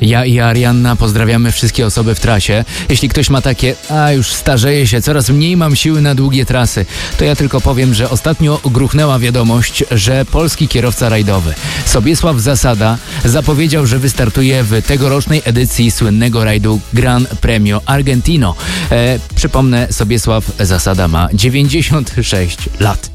Ja i Arianna pozdrawiamy wszystkie osoby w trasie. Jeśli ktoś ma takie, już starzeję się, coraz mniej mam siły na długie trasy, to ja tylko powiem, że ostatnio gruchnęła wiadomość, że polski kierowca rajdowy Sobiesław Zasada zapowiedział, że wystartuje w tegorocznej edycji słynnego rajdu Gran Premio Argentino. Przypomnę, Sobiesław Zasada ma 96 lat.